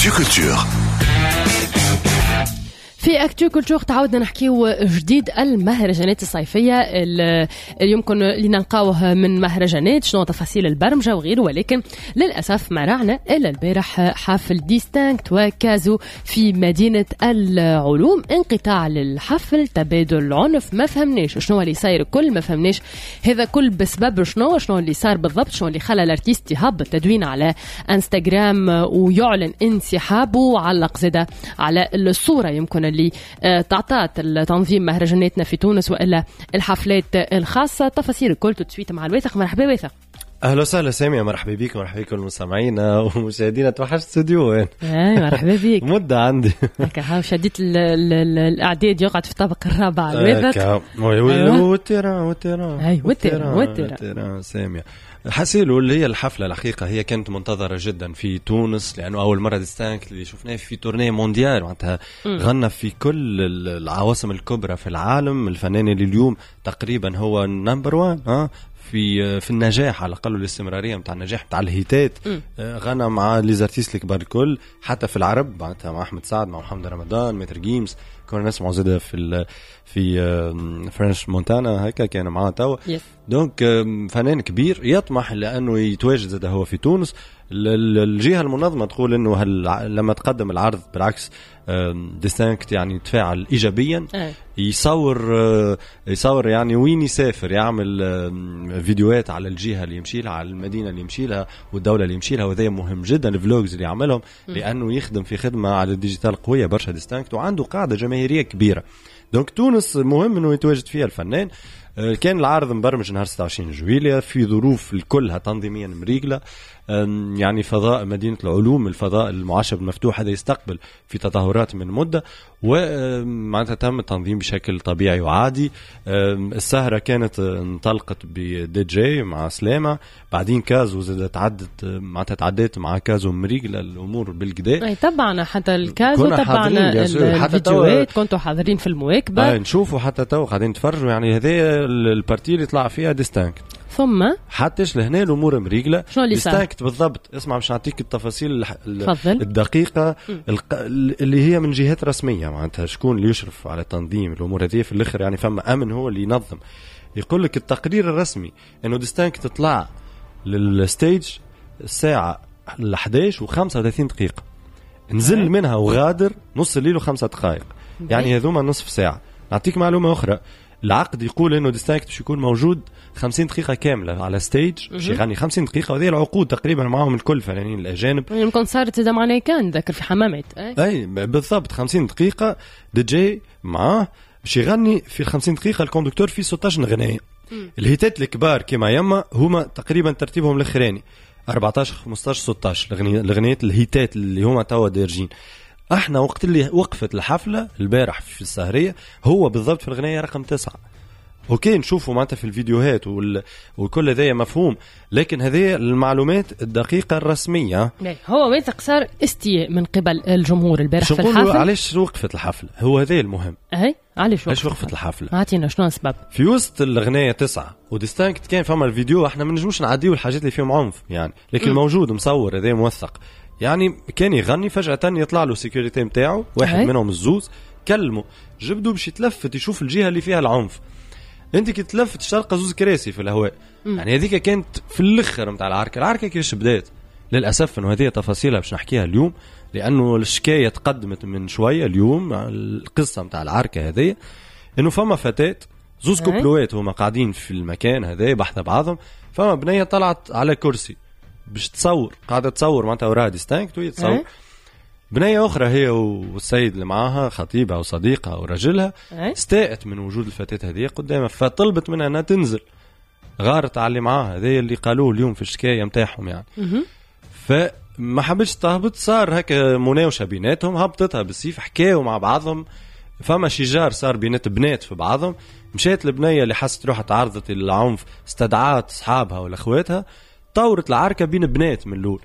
Actu Culture. في أكتو كولتور تعودنا نحكيو جديد المهرجانات الصيفية اللي يمكن لنلقاوها من مهرجانات شنو تفاصيل البرمجة وغيره، ولكن للأسف ما رعنا إلا البارح حفل ديستانكت وكازو في مدينة العلوم. انقطاع للحفل، تبادل العنف، ما فهمناش شنو اللي صاير، كل ما فهمناش هذا كل بسبب شنو اللي صار بالضبط، شنو اللي خلى الارتيست يهبط تدوين على انستغرام ويعلن انسحابه، وعلق زاده على الصورة يمكن اللي تعطات التنظيم مهرجاناتنا في تونس وإلا الحفلات الخاصة. تفاصيل الكل تسويت مع الواثق. مرحبا واثق. اهلا وسهلا سامي، مرحبا بك ومرحبا بكم المستمعين ومشاهدينا. توحشت استوديو وين؟ مرحبا بك. مدة عندي هكا هاو شديت الاعداد يقعد في الطابق الرابع الواثق. وترا سامي حسيلو اللي هي الحفلة الحقيقة هي كانت منتظرة جدا في تونس، لأنه أول مرة ديستانكت اللي شفناه في تورنيه مونديال معناتها غنى في كل العواصم الكبرى في العالم. الفنان اللي اليوم تقريبا هو نمبر 1 في النجاح على الأقل والاستمرارية متاع النجاح متاع الهيتات. غنى مع ليزارتيست الكبار الكل حتى في العرب معناتها مع أحمد سعد مع محمد رمضان متر جيمز كنا نسمع زاده في فرنش مونتانا هكا كان معاه توا. دونك فنان كبير يطمح لأنه يتواجد زاده هو في تونس. الجهة المنظمة تقول إنه لما تقدم العرض بالعكس ديستانكت يعني تفاعل إيجابيا. يصور يعني وين يسافر، يعمل فيديوهات على الجهة اللي يمشي لها، على المدينة اللي يمشي لها والدولة اللي يمشي لها، وذا مهم جدا الفلوجز اللي يعملهم لأنه يخدم في خدمة على الديجيتال قوية برشا ديستانكت وعنده قاعدة جماهيرية كبيرة. دونك تونس مهم إنه يتواجد فيها الفنان. كان العرض مبرمج نهار 26 جويلية في ظروف الكلها تنظيميا مريقلة. يعني فضاء مدينة العلوم الفضاء المعشب المفتوح هذا يستقبل في تظاهرات من مدة، ومعناتها تم التنظيم بشكل طبيعي وعادي. السهرة كانت انطلقت بدي جي مع سلامة، بعدين كازو زادت تعدت مع كازو مريقلة الأمور بالقداء. طبعا حتى الكازو تبعنا الفيديوهات كنتوا حاضرين في المواكبة. نشوفوا حتى تو قاعدين نتفرجوا. يعني هذه البارتي اللي طلع فيها ديستانكت ثم حتىش لهنا الأمور مريقلة. شو اللي صار بالضبط؟ اسمع مش نعطيك التفاصيل الدقيقة اللي هي من جهات رسمية معناتها شكون اللي يشرف على تنظيم الأمور هذه في الآخر. يعني فما أمن هو اللي ينظم. يقول لك التقرير الرسمي إنه ديستانك تطلع للستيج الساعة 11:35 نزل منها وغادر نص الليل و5 دقائق. يعني هذوما نصف ساعة. نعطيك معلومة أخرى، العقد يقول إنه ديستانكت باش يكون موجود 50 دقيقة كاملة على ستيج باش يغني 50 دقيقة، وهذه العقود تقريبا معهم الكل فنانين الأجانب. يمكن صارت إذا معنا كان ذكر في حمامات. أي بالضبط 50 دقيقة دي جي معاه باش يغني في 50 دقيقة. الكوندكتور فيه 16 غناية. الهيتات الكبار كما يما هما تقريبا ترتيبهم الأخراني 14 15 16 الغنيات الهيتات اللي هما توا دارجين. احنا وقت اللي وقفت الحفلة البارح في السهرية هو بالضبط في الغنية رقم 9. اوكي نشوفوا معناتها في الفيديوهات وكل هذا مفهوم، لكن هذه المعلومات الدقيقة الرسمية. هو واثق صار استياء من قبل الجمهور البارح في الحفلة. علاش وقفت الحفلة؟ هو هذا المهم. علاش وقفت الحفلة؟ عطينا شنو السبب. في وسط الغناية 9 وديستانكت كان فما الفيديو. احنا ما نجموش نعديو الحاجات اللي فيهم عنف يعني، لكن موجود مصور هذا موثق. يعني كان يغني فجأة يطلع له سيكوريتي متاعه واحد منهم الزوز كلمه جبدو باش يتلفت يشوف الجهة اللي فيها العنف. انت كي تلفت تشرق زوز كراسي في الهواء. يعني هذيك كانت في الاخر متاع العركة كيفاش بدات. للأسف انه هذه تفاصيلها باش نحكيها اليوم، لأنه الشكاية تقدمت من شوية اليوم القصة متاع العركة هذه، انه فما فتاة زوز كوبلوات هما قاعدين في المكان هذا بحث بعضهم، فما بنية طلعت على كرسي باش تصور، قاعدة تصور معناتها وراها ديستانكت وهي تصور. بنية أخرى هي والسيد اللي معاها خطيبها وصديقها ورجلها استاءت من وجود الفتاة هذه قدامها، فطلبت منها أنها تنزل. غارت على اللي معاها، هذا اللي قالوه اليوم في الشكاية متاعهم يعني. فما حبتش تهبط، صار هكا مناوشة بيناتهم، هبطتها بالسيف، حكاوا مع بعضهم، فما شجار صار بينات بنات في بعضهم. مشيت البنية اللي حست روحها تعرضت للعنف، استدعات أصحابها ولا أخواتها، طورت العركة بين بنات من الأول.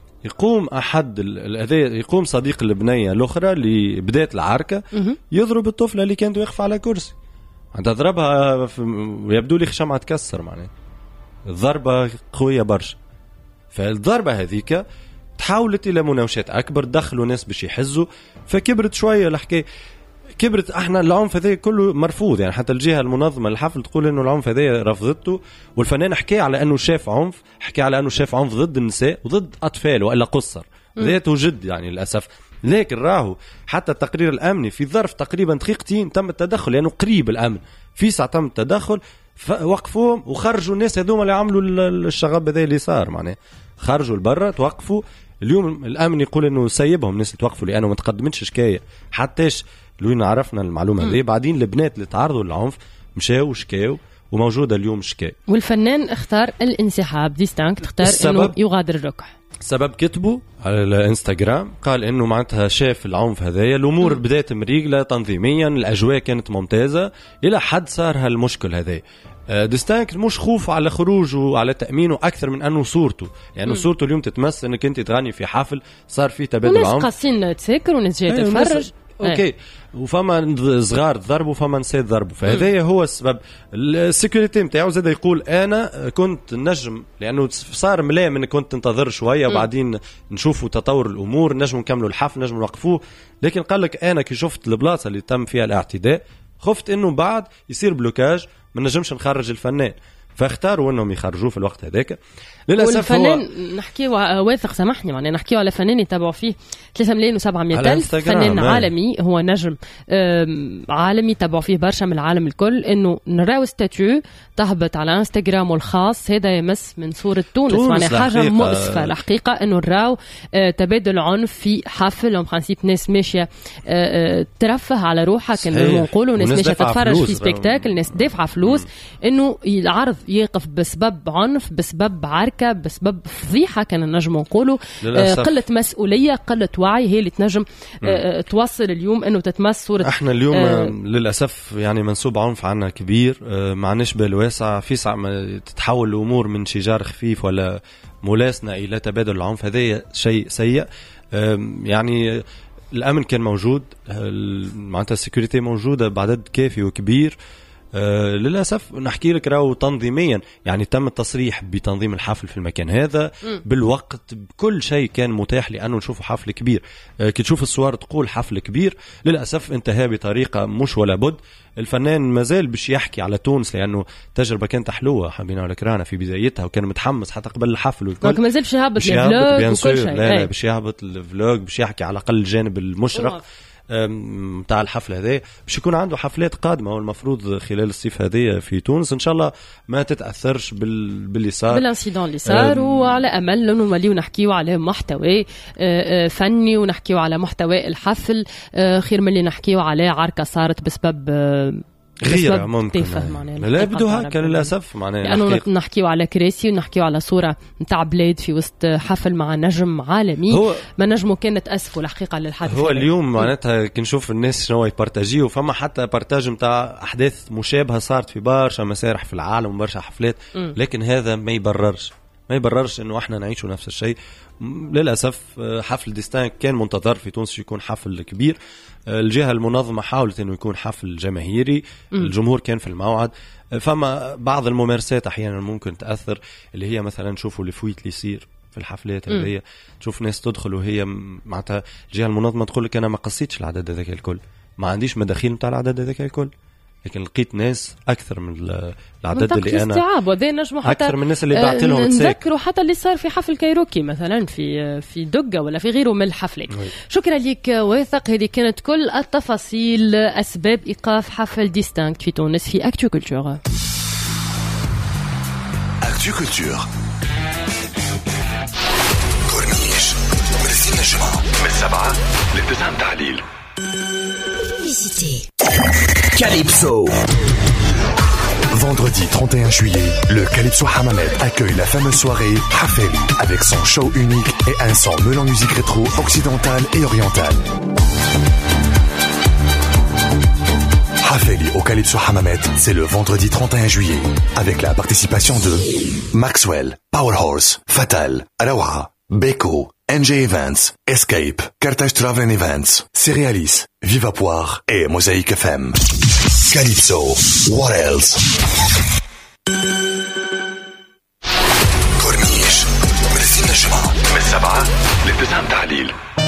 يقوم صديق البنية الأخرى اللي بدأت العركة يضرب الطفلة اللي كانت واقفة على كرسي. ضربها ويبدو لي خشمها تكسر، معناه الضربة قوية برشا. فالضربة هذيك تحولت الى مناوشات اكبر، دخلوا ناس باش يحزوا، فكبرت شويه الحكايه. كبرت احنا العنف هذا كله مرفوض، يعني حتى الجهه المنظمه للحفل تقول انه العنف هذا رفضته، والفنان حكى على انه شاف عنف، حكى على انه شاف عنف ضد النساء وضد اطفال والا قصر ذاته جد يعني للاسف. لكن راهو حتى التقرير الامني في ظرف تقريبا دقيقتين تم التدخل لانه يعني قريب الامن في ساعه تم التدخل، وقفوهم وخرجوا الناس هذوما اللي عملوا الشغب هذا اللي صار، معناه خرجوا لبرا توقفوا. اليوم الامن يقول انه سيبهم الناس يتوقفوا لانه ما تقدمتش شكايه حتىش لوين عرفنا المعلومه هذه. بعدين البنات اللي تعرضوا للعنف مشاو وشكاو وموجوده اليوم شكاية. والفنان اختار الانسحاب، ديستانك تختار انه يغادر الركح. سبب كتبه على الانستغرام قال انه معناتها شاف العنف هذايا، الامور بدات مريقله تنظيميا، الاجواء كانت ممتازه الى حد صار هالمشكل هذا. ديستانك مش خوف على خروجه وعلى تأمينه أكثر من أنه صورته، يعني صورته اليوم تتمس أنك أنت تغني في حفل صار في تبادل عنف، وناس قاسين تسكر وناس جاية تتفرج اوكي، وفما صغار ضربوا فما نساء ضربوا، فهذا هو السبب. السيكوريتي نتاعو زاد يقول انا كنت نجم، لانه صار ملام انك كنت تنتظر شويه وبعدين نشوفوا تطور الامور، نجم نكملوا الحفل نجم نوقفوه، لكن قال لك انا كي شفت البلاصه اللي تم فيها الاعتداء خفت انه بعد يصير بلوكاج ما نجمش نخرج الفنان، فاختاروا انهم يخرجوه في الوقت هذاك. للاسف والفنان نحكي واثق سامحني، معناه نحكي على فنان يتابعوا فيه 3,700,000 فنان عالمي، هو نجم عالمي يتابعوا فيه برشا من العالم الكل. انه نراو ستاتيو تهبط على انستغرام الخاص هذا يمس من صورة تونس، معناه حاجه مؤسفه الحقيقه انه نراو تبادل عنف في حفل اون برانسيب، ناس ماشيه ترفه على روحها كانوا نقولوا، ناس ماشيه تتفرج في سبيكتاكل، ناس دافعه فلوس، انه العرض يقف بسبب عنف، بسبب عركه، بسبب فضيحه كان نجم نقولوا، قله مسؤوليه، قله وعي هي اللي تنجم توصل اليوم انه تتمس صوره. احنا اليوم للاسف يعني منسوب عنف عنا كبير، معناش بالواسع في ساعه ما تتحول الامور من شجار خفيف ولا ملاسنه الى تبادل العنف، هذا شيء سيء. يعني الامن كان موجود، معناتها السيكوريتي موجوده بعدد كافي وكبير. للأسف نحكي لك راهو تنظيميا يعني تم التصريح بتنظيم الحفل في المكان هذا بالوقت، بكل شيء كان متاح لأنه نشوفوا حفل كبير. كي تشوف الصور تقول حفل كبير، للأسف انتهى بطريقة مش ولا بد. الفنان مازال باش يحكي على تونس لأنه تجربة كانت حلوة، حبينا على كرانا في بدايتها وكان متحمس حتى قبل الحفل والكل، مازال باش يهبط الفلوج وكل شيء. لا باش يهبط الفلوج، باش يحكي على الأقل الجانب المشرق متاع الحفل هذا، باش يكون عنده حفلات قادمه والمفروض خلال الصيف هذه في تونس ان شاء الله ما تتاثرش باللي صار، بالانسيدون اللي صار. وعلى امل انه نوليو نحكيو على محتوى فني ونحكيو على محتوى الحفل خير من اللي نحكيو على عركه صارت بسبب غير ممكن. لا بدو هكا للأسف، لأنه نحكيو على كراسي ونحكيو على صورة متاع بلاد في وسط حفل مع نجم عالمي، ما نجمو كانت أسفوا الحقيقة للحدث. هو اليوم معناتها كنشوف الناس شنو يبارتاجيو، فما حتى بارتاج متاع أحداث مشابهة صارت في برشا مسارح في العالم وبرشا حفلات، لكن هذا ما يبررش انه احنا نعيشوا نفس الشيء. للاسف حفل ديستانك كان منتظر في تونس يكون حفل كبير، الجهه المنظمه حاولت انه يكون حفل جماهيري، الجمهور كان في الموعد. فما بعض الممارسات احيانا ممكن تاثر، اللي هي مثلا نشوفوا الفويت اللي يصير في الحفلات هذه، تشوف ناس تدخل وهي معناتها الجهه المنظمه تقول لك انا ما قصيتش العدد هذاك الكل، ما عنديش مداخيل نتاع العدد هذاك الكل، لكن لقيت ناس اكثر من العدد اللي انا استيعاب، وذي نجموا حتى اكثر من الناس اللي بعت لهم نذكروا حتى اللي صار في حفل كايروكي مثلا في دقه ولا في غيره من الحفلات. شكرا لك واثق، هذه كانت كل التفاصيل اسباب ايقاف حفل ديستانك في تونس في اكتو كولتور. اكتو كولتور كورنيش مرسين الجمعة من 7 ل 9 تعليل. Calypso. Vendredi 31 juillet, le Calypso Hammamet accueille la fameuse soirée Hafeli avec son show unique et un son mêlant musique rétro occidentale et orientale. Hafeli au Calypso Hammamet, c'est le vendredi 31 juillet avec la participation de Maxwell, Powerhorse, Fatal, Arawa, Beko, NJ Events, Escape, Carthage Travel Events, Cerealis, Viva Poire et Mosaic FM. Calypso, what else? Corniche, مرسين الجمعة. 7 ل9 تحليل.